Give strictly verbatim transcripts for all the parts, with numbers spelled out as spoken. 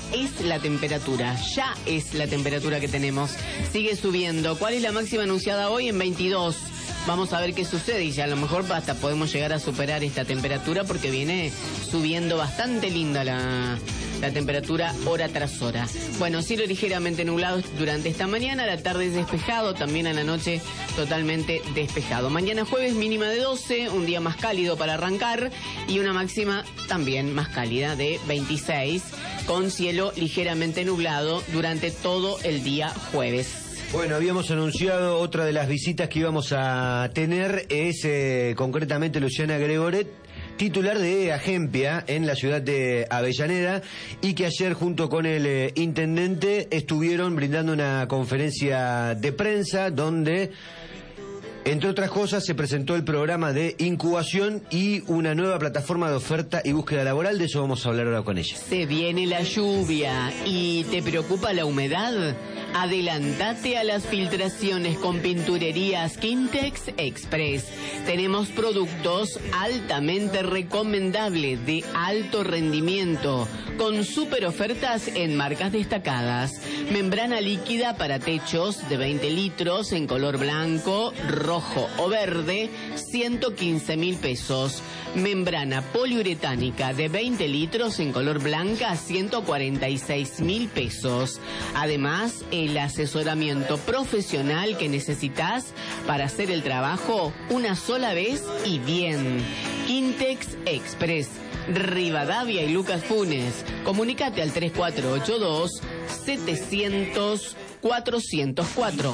es la temperatura, ya es la temperatura que tenemos. Sigue subiendo. ¿Cuál es la máxima anunciada hoy? En veintidós. Vamos a ver qué sucede y ya a lo mejor hasta podemos llegar a superar esta temperatura porque viene subiendo bastante linda la, la temperatura hora tras hora. Bueno, cielo ligeramente nublado durante esta mañana, a la tarde es despejado, también a la noche totalmente despejado. Mañana jueves mínima de doce, un día más cálido para arrancar y una máxima también más cálida de veintiséis, con cielo ligeramente nublado durante todo el día jueves. Bueno, habíamos anunciado otra de las visitas que íbamos a tener, es eh, concretamente Luciana Gregoret, titular de Agempia en la ciudad de Avellaneda, y que ayer junto con el eh, intendente estuvieron brindando una conferencia de prensa donde, entre otras cosas, se presentó el programa de incubación y una nueva plataforma de oferta y búsqueda laboral. De eso vamos a hablar ahora con ella. Se viene la lluvia y ¿te preocupa la humedad? Adelantate a las filtraciones con Pinturerías Quintex Express. Tenemos productos altamente recomendables de alto rendimiento con super ofertas en marcas destacadas. Membrana líquida para techos de veinte litros en color blanco, rojo o verde, ciento quince mil pesos. Membrana poliuretánica de veinte litros en color blanca, ciento cuarenta y seis mil pesos. Además, el asesoramiento profesional que necesitas para hacer el trabajo una sola vez y bien. Quintex Express, Rivadavia y Lucas Funes. Comunícate al tres cuatro ocho dos, setecientos, cuatrocientos cuatro.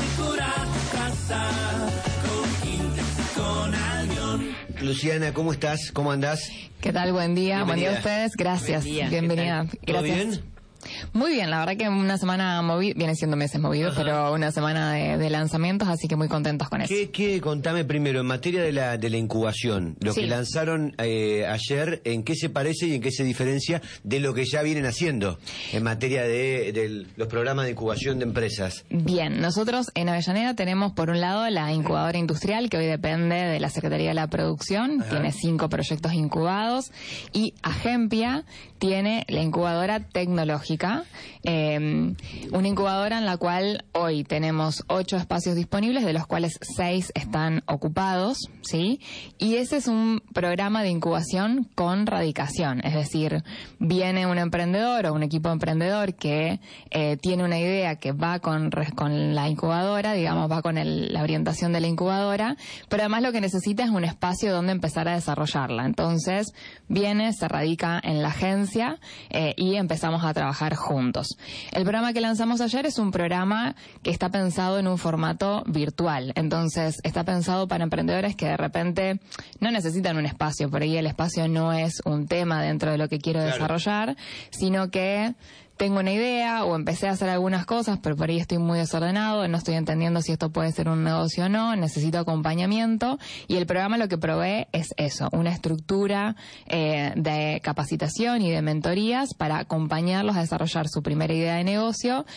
Luciana, ¿cómo estás? ¿Cómo andás? ¿Qué tal? Buen día. Bienvenida. Buen día a ustedes. Gracias. Buen día. Bienvenida. ¿Todo Gracias. bien? Muy bien, la verdad que una semana movida, viene siendo meses movidos, Ajá. pero una semana de, de lanzamientos, así que muy contentos con eso. ¿Qué, qué, contame primero, en materia de la, de la incubación, lo Sí. que lanzaron eh, ayer, ¿en qué se parece y en qué se diferencia de lo que ya vienen haciendo en materia de, de los programas de incubación de empresas? Bien, nosotros en Avellaneda tenemos por un lado la incubadora industrial, que hoy depende de la Secretaría de la Producción, Ajá. tiene cinco proyectos incubados, y Agempia tiene la incubadora tecnológica, eh, una incubadora en la cual hoy tenemos ocho espacios disponibles, de los cuales seis están ocupados, ¿sí? Y ese es un programa de incubación con radicación, es decir, viene un emprendedor o un equipo emprendedor que eh, tiene una idea que va con, con la incubadora, digamos, va con el, la orientación de la incubadora, pero además lo que necesita es un espacio donde empezar a desarrollarla. Entonces, viene, se radica en la agencia eh, y empezamos a trabajar juntos. El programa que lanzamos ayer es un programa que está pensado en un formato virtual. Entonces, está pensado para emprendedores que de repente no necesitan un espacio. Por ahí el espacio no es un tema dentro de lo que quiero Claro. desarrollar, sino que tengo una idea o empecé a hacer algunas cosas, pero por ahí estoy muy desordenado, no estoy entendiendo si esto puede ser un negocio o no, necesito acompañamiento, y el programa lo que provee es eso, una estructura eh, de capacitación y de mentorías para acompañarlos a desarrollar su primera idea de negocio.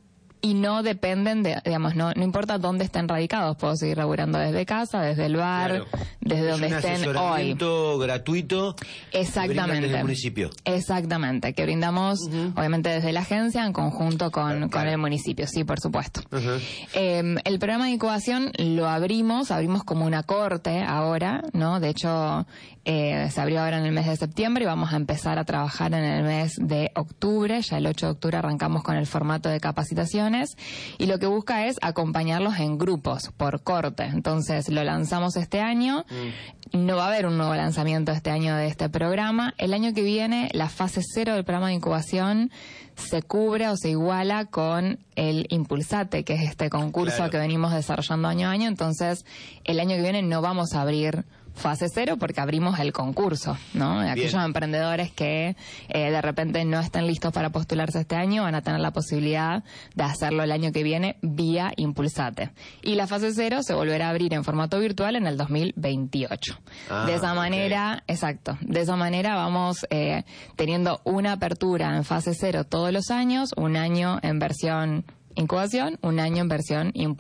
Y no dependen de, digamos, no, no importa dónde estén radicados, puedo seguir laburando desde casa, desde el bar, Claro. desde Es donde un estén hoy. asesoramiento gratuito. que brindan Exactamente. desde el municipio. Exactamente, que brindamos Uh-huh. obviamente desde la agencia en conjunto con, Claro. con el municipio, sí, por supuesto. Ajá. Eh, el programa de incubación lo abrimos, abrimos como una corte ahora, ¿no? De hecho, eh, se abrió ahora en el mes de septiembre y vamos a empezar a trabajar en el mes de octubre. Ya el ocho de octubre arrancamos con el formato de capacitaciones y lo que busca es acompañarlos en grupos por corte. Entonces, lo lanzamos este año. Mm. No va a haber un nuevo lanzamiento este año de este programa. El año que viene, la fase cero del programa de incubación se cubre o se iguala con el Impulsate, que es este concurso Claro. que venimos desarrollando año a año. Entonces, el año que viene no vamos a abrir fase cero porque abrimos el concurso, ¿no? Aquellos Bien. emprendedores que eh, de repente no estén listos para postularse este año van a tener la posibilidad de hacerlo el año que viene vía Impulsate. Y la fase cero se volverá a abrir en formato virtual en el dos mil veintiocho. Ah, de esa ok. manera, exacto, de esa manera vamos eh, teniendo una apertura en fase cero todos los años, un año en versión incubación, un año en versión Impulsate.